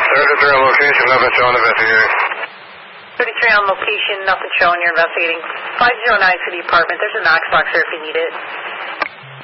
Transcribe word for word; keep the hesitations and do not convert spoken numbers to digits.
thirty-three on location, nothing showing, investigating. thirty-three on location, nothing showing, you're investigating. five oh nine City Apartment, there's a Knox box there if you need it.